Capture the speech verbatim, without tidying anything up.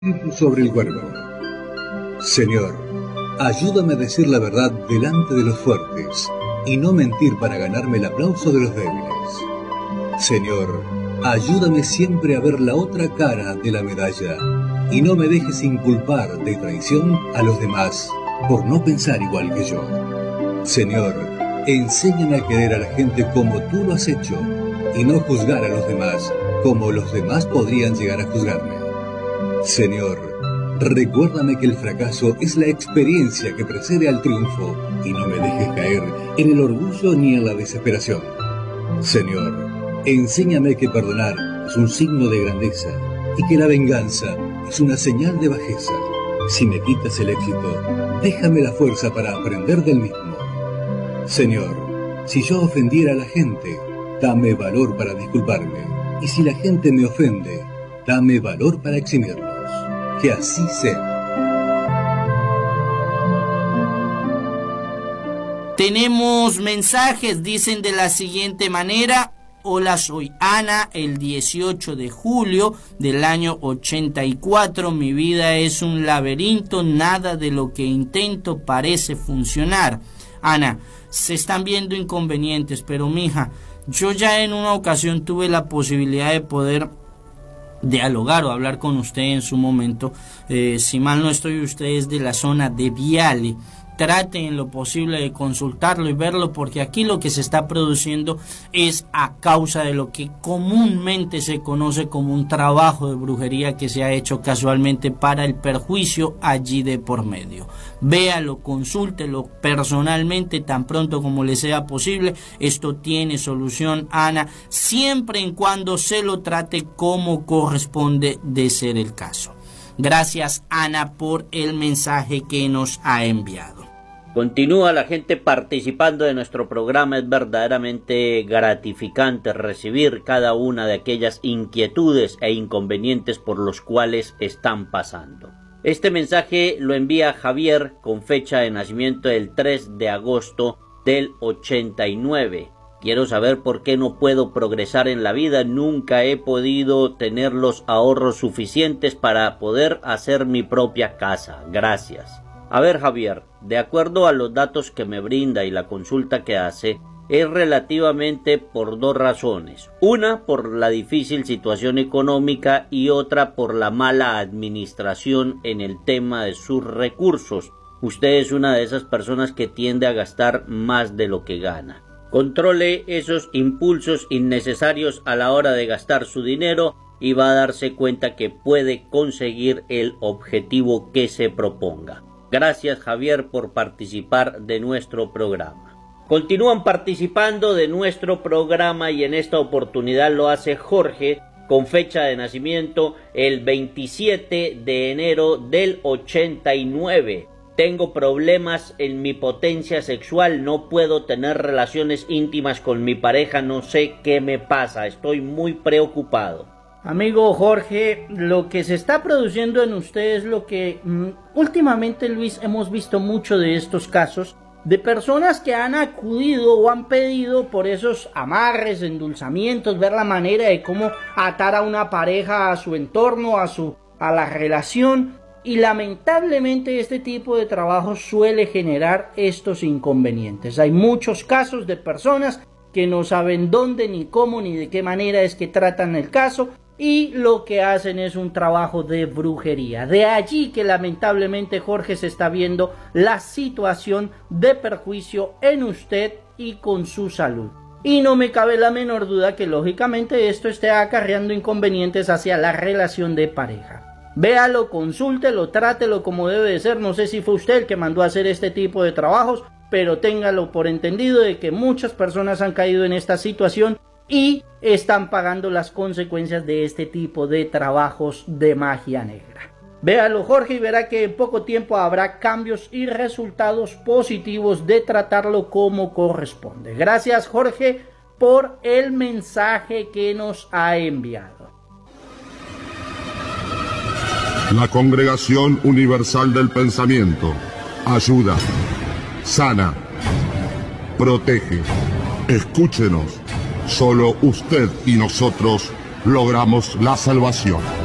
Sobre el cuervo. Señor, ayúdame a decir la verdad delante de los fuertes y no mentir para ganarme el aplauso de los débiles. Señor, ayúdame siempre a ver la otra cara de la medalla y no me dejes inculpar de traición a los demás por no pensar igual que yo. Señor, enséñame a querer a la gente como tú lo has hecho y no juzgar a los demás como los demás podrían llegar a juzgarme. Señor, recuérdame que el fracaso es la experiencia que precede al triunfo y no me dejes caer en el orgullo ni en la desesperación. Señor, enséñame que perdonar es un signo de grandeza y que la venganza es una señal de bajeza. Si me quitas el éxito, déjame la fuerza para aprender del mismo. Señor, si yo ofendiera a la gente, dame valor para disculparme. Y si la gente me ofende, dame valor para eximirlos. Que así sea. Tenemos mensajes, dicen de la siguiente manera. Hola, soy Ana, el dieciocho de julio del año ochenta y cuatro. Mi vida es un laberinto, nada de lo que intento parece funcionar. Ana, se están viendo inconvenientes, pero mija, yo ya en una ocasión tuve la posibilidad de poder dialogar o hablar con usted en su momento. Eh, si mal no estoy, usted es de la zona de Viale. Trate en lo posible de consultarlo y verlo, porque aquí lo que se está produciendo es a causa de lo que comúnmente se conoce como un trabajo de brujería que se ha hecho casualmente para el perjuicio allí de por medio. Véalo, consúltelo personalmente tan pronto como le sea posible. Esto tiene solución, Ana, siempre y cuando se lo trate como corresponde de ser el caso. Gracias, Ana, por el mensaje que nos ha enviado. Continúa la gente participando de nuestro programa. Es verdaderamente gratificante recibir cada una de aquellas inquietudes e inconvenientes por los cuales están pasando. Este mensaje lo envía Javier con fecha de nacimiento del tres de agosto del ochenta y nueve. Quiero saber por qué no puedo progresar en la vida. Nunca he podido tener los ahorros suficientes para poder hacer mi propia casa. Gracias. A ver, Javier, de acuerdo a los datos que me brinda y la consulta que hace, es relativamente por dos razones. Una, por la difícil situación económica, y otra por la mala administración en el tema de sus recursos. Usted es una de esas personas que tiende a gastar más de lo que gana. Controle esos impulsos innecesarios a la hora de gastar su dinero y va a darse cuenta que puede conseguir el objetivo que se proponga. Gracias, Javier, por participar de nuestro programa. Continúan participando de nuestro programa y en esta oportunidad lo hace Jorge con fecha de nacimiento el veintisiete de enero del ochenta y nueve. Tengo problemas en mi potencia sexual, no puedo tener relaciones íntimas con mi pareja, no sé qué me pasa, estoy muy preocupado. Amigo Jorge, lo que se está produciendo en usted es lo que mm, últimamente, Luis, hemos visto mucho de estos casos de personas que han acudido o han pedido por esos amarres, endulzamientos, ver la manera de cómo atar a una pareja a su entorno, a su a la relación. Y lamentablemente este tipo de trabajo suele generar estos inconvenientes. Hay muchos casos de personas que no saben dónde, ni cómo, ni de qué manera es que tratan el caso y lo que hacen es un trabajo de brujería. De allí que lamentablemente, Jorge, se está viendo la situación de perjuicio en usted y con su salud. Y no me cabe la menor duda que lógicamente esto esté acarreando inconvenientes hacia la relación de pareja. Véalo, consúltelo, trátelo como debe de ser. No sé si fue usted el que mandó a hacer este tipo de trabajos, pero téngalo por entendido de que muchas personas han caído en esta situación y están pagando las consecuencias de este tipo de trabajos de magia negra. Véalo, Jorge, y verá que en poco tiempo habrá cambios y resultados positivos de tratarlo como corresponde. Gracias, Jorge, por el mensaje que nos ha enviado. La Congregación Universal del Pensamiento ayuda, sana, protege. Escúchenos, solo usted y nosotros logramos la salvación.